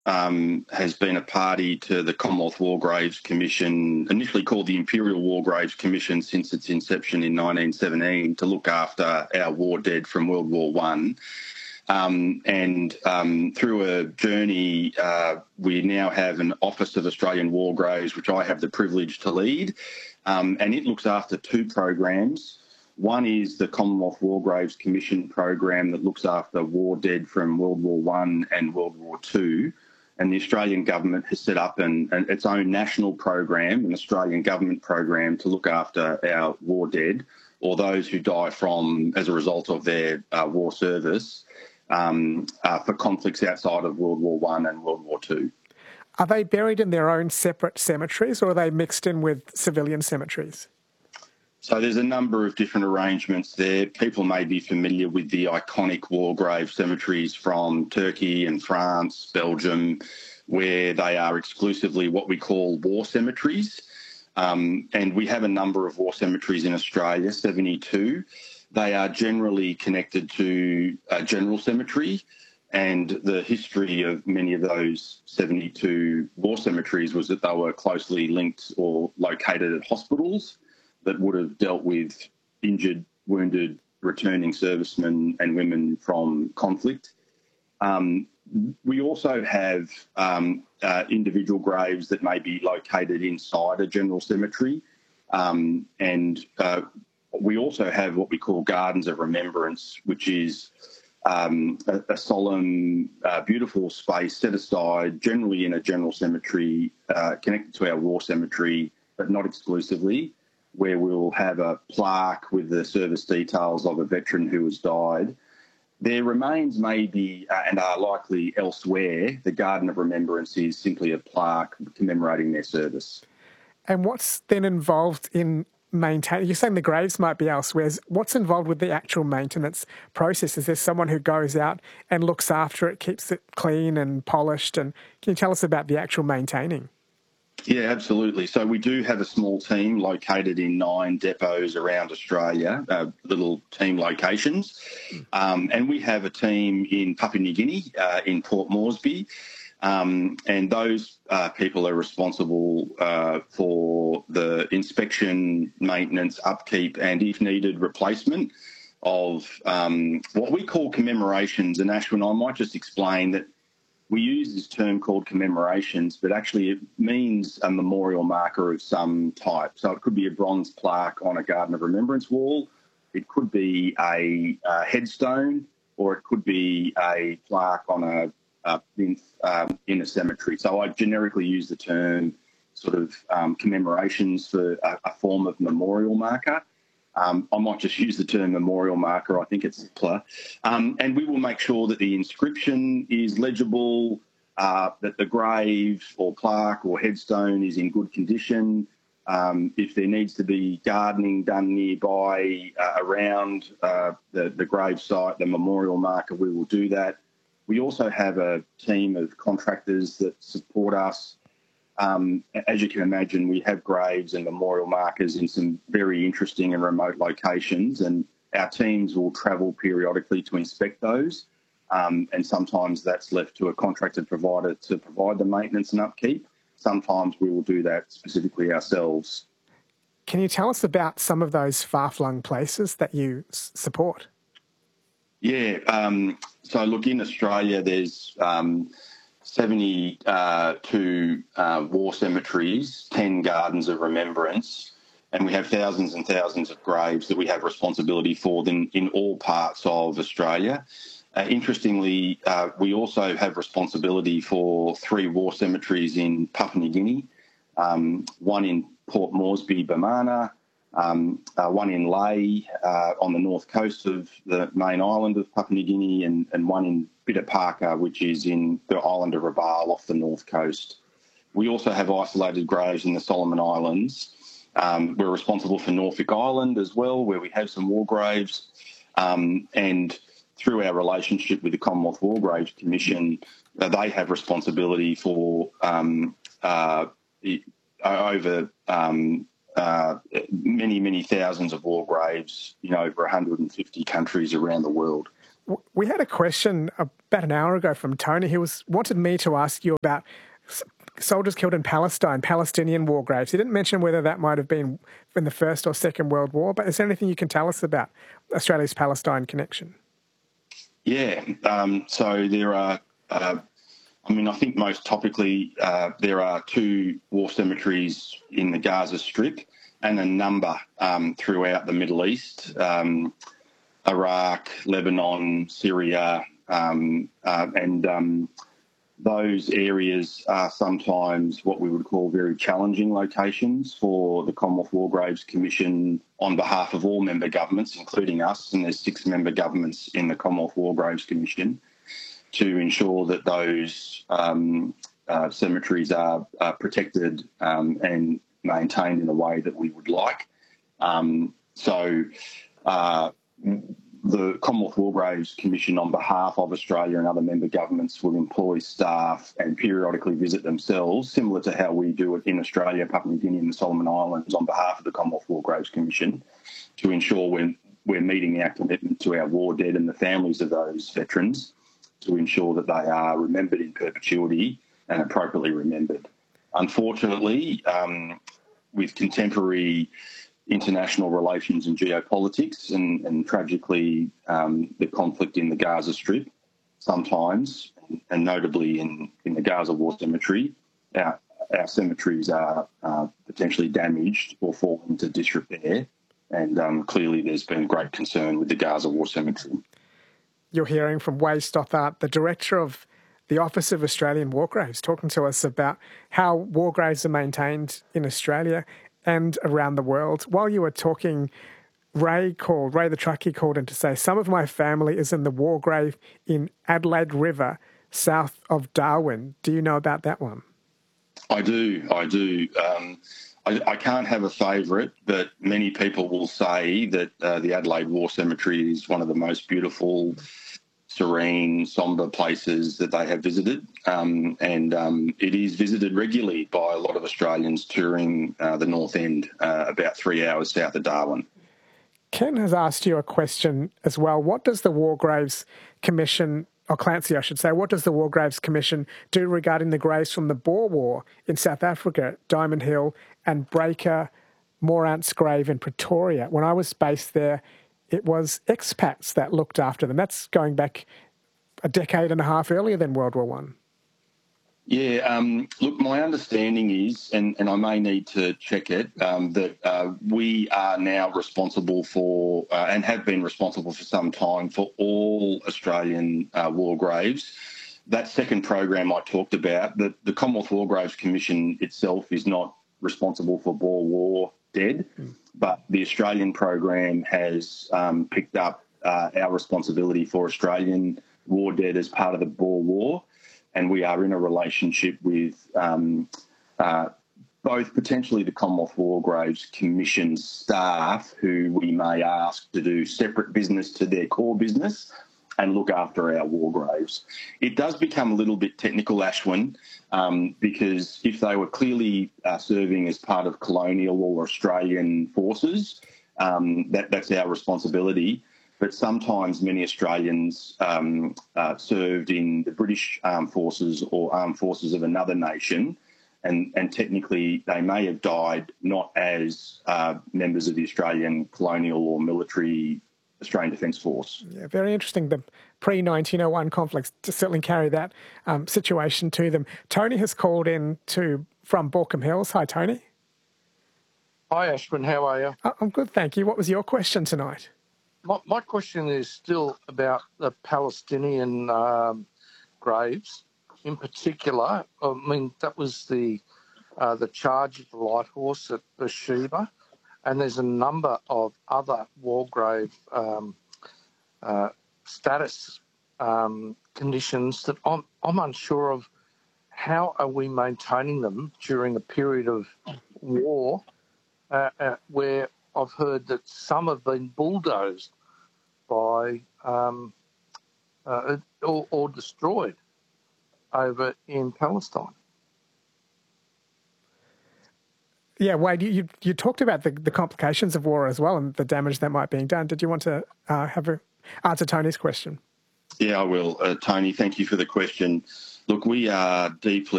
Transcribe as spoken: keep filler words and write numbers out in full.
um, has been a party to the Commonwealth War Graves Commission, initially called the Imperial War Graves Commission since its inception in nineteen seventeen, to look after our war dead from World War One. Um, and um, through a journey, uh, we now have an Office of Australian War Graves, which I have the privilege to lead, um, and it looks after two programs. One is the Commonwealth War Graves Commission program that looks after war dead from World War One and World War Two. And the Australian government has set up an, an, its own national program, an Australian government program to look after our war dead, or those who die from as a result of their uh, war service, um, uh, for conflicts outside of World War One and World War Two. Are they buried in their own separate cemeteries, or are they mixed in with civilian cemeteries? So there's a number of different arrangements there. People may be familiar with the iconic war grave cemeteries from Turkey and France, Belgium, where they are exclusively what we call war cemeteries. Um, and we have a number of war cemeteries in Australia, seventy-two. They are generally connected to a general cemetery, and the history of many of those seventy-two war cemeteries was that they were closely linked or located at hospitals that would have dealt with injured, wounded, returning servicemen and women from conflict. Um, we also have um, uh, individual graves that may be located inside a general cemetery. Um, and uh, we also have what we call Gardens of Remembrance, which is um, a, a solemn, uh, beautiful space set aside, generally in a general cemetery, uh, connected to our war cemetery, but not exclusively, where we'll have a plaque with the service details of a veteran who has died. Their remains may be uh, and are likely elsewhere. The Garden of Remembrance is simply a plaque commemorating their service. And what's then involved in maintaining? You're saying the graves might be elsewhere. What's involved with the actual maintenance process? Is there someone who goes out and looks after it, keeps it clean and polished? And can you tell us about the actual maintaining? Yeah, absolutely. So we do have a small team located in nine depots around Australia, uh, little team locations. Um, and we have a team in Papua New Guinea, uh, in Port Moresby. Um, and those uh, people are responsible uh, for the inspection, maintenance, upkeep, and if needed, replacement of um, what we call commemorations. And Ashwin, I might just explain that we use this term called commemorations, but actually it means a memorial marker of some type. So it could be a bronze plaque on a Garden of Remembrance wall, it could be a, a headstone, or it could be a plaque on a, a in, um, in a cemetery. So I generically use the term sort of um, commemorations for a, a form of memorial marker. Um, I might just use the term memorial marker. I think it's simpler. Um, and we will make sure that the inscription is legible, uh, that the grave or plaque or headstone is in good condition. Um, if there needs to be gardening done nearby uh, around uh, the, the grave site, the memorial marker, we will do that. We also have a team of contractors that support us. Um, as you can imagine, we have graves and memorial markers in some very interesting and remote locations, and our teams will travel periodically to inspect those. Um, and sometimes that's left to a contracted provider to provide the maintenance and upkeep. Sometimes we will do that specifically ourselves. Can you tell us about some of those far-flung places that you s- support? Yeah. Um, so, look, in Australia, there's Um, seventy-two uh, war cemeteries, ten gardens of remembrance, and we have thousands and thousands of graves that we have responsibility for in, in all parts of Australia. Uh, interestingly, uh, we also have responsibility for three war cemeteries in Papua New Guinea, um, one in Port Moresby, Bamana, um, uh, one in Lae uh, on the north coast of the main island of Papua New Guinea, and, and one in Bitapaka, which is in the island of Rabaul off the north coast. We also have isolated graves in the Solomon Islands. Um, we're responsible for Norfolk Island as well, where we have some war graves. Um, and through our relationship with the Commonwealth War Graves Commission, uh, they have responsibility for um, uh, over um, uh, many, many thousands of war graves, you know, over one hundred fifty countries around the world. We had a question about an hour ago from Tony who was wanted me to ask you about soldiers killed in Palestine, Palestinian war graves. He didn't mention whether that might have been in the First or Second World War, but is there anything you can tell us about Australia's Palestine connection? Yeah, um, so there are, uh, I mean, I think most topically uh, there are two war cemeteries in the Gaza Strip and a number um, throughout the Middle East, um, Iraq, Lebanon, Syria, um, uh, and um, those areas are sometimes what we would call very challenging locations for the Commonwealth War Graves Commission on behalf of all member governments, including us, and there's six member governments in the Commonwealth War Graves Commission, to ensure that those um, uh, cemeteries are, are protected um, and maintained in a way that we would like. Um, so uh, the Commonwealth War Graves Commission, on behalf of Australia and other member governments, will employ staff and periodically visit themselves, similar to how we do it in Australia, Papua New Guinea and the Solomon Islands, on behalf of the Commonwealth War Graves Commission, to ensure we're, we're meeting our commitment to our war dead and the families of those veterans, to ensure that they are remembered in perpetuity and appropriately remembered. Unfortunately, um, with contemporary international relations and geopolitics and, and tragically um, the conflict in the Gaza Strip, sometimes, and notably in, in the Gaza War Cemetery, our, our cemeteries are uh, potentially damaged or fall into disrepair, and um, clearly there's been great concern with the Gaza War Cemetery. You're hearing from Wade Stothart, the Director of the Office of Australian War Graves, talking to us about how war graves are maintained in Australia and around the world. While you were talking, Ray called, Ray the truckie called in to say, some of my family is in the war grave in Adelaide River, south of Darwin. Do you know about that one? I do, I do. Um, I, I can't have a favourite, but many people will say that uh, the Adelaide War Cemetery is one of the most beautiful, serene, sombre places that they have visited, um, and um, it is visited regularly by a lot of Australians touring uh, the North End, uh, about three hours south of Darwin. Ken has asked you a question as well. What does the War Graves Commission, or Clancy I should say, what does the War Graves Commission do regarding the graves from the Boer War in South Africa, Diamond Hill and Breaker Morant's grave in Pretoria? When I was based there, it was expats that looked after them. That's going back a decade and a half earlier than World War One. Yeah, um, look, my understanding is, and, and I may need to check it, um, that uh, we are now responsible for, uh, and have been responsible for some time, for all Australian uh, war graves. That second program I talked about, the, the Commonwealth War Graves Commission itself is not responsible for Boer War dead, mm. but the Australian program has um, picked up uh, our responsibility for Australian war dead as part of the Boer War, and we are in a relationship with um, uh, both potentially the Commonwealth War Graves Commission staff, who we may ask to do separate business to their core business and look after our war graves. It does become a little bit technical, Ashwin, um, because if they were clearly uh, serving as part of colonial or Australian forces, um, that, that's our responsibility. But sometimes many Australians um, uh, served in the British Armed Forces or armed forces of another nation, and, and technically they may have died not as uh, members of the Australian colonial or military Australian Defence Force. Yeah, very interesting. The pre nineteen oh one conflicts certainly carry that um, situation to them. Tony has called in to from Baulkham Hills. Hi, Tony. Hi, Ashwin. How are you? I'm good, thank you. What was your question tonight? My, my question is still about the Palestinian um, graves. In particular, I mean, that was the uh, the charge of the Light Horse at Beersheba, and there's a number of other war grave um, uh, status um, conditions that I'm, I'm unsure of. How are we maintaining them during a period of war uh, uh, where I've heard that some have been bulldozed by um, uh, or, or destroyed over in Palestine? Yeah, Wade, you, you talked about the, the complications of war as well and the damage that might be done. Did you want to uh, have a answer Tony's question? Yeah, I will. Uh, Tony, thank you for the question. Look, we are deeply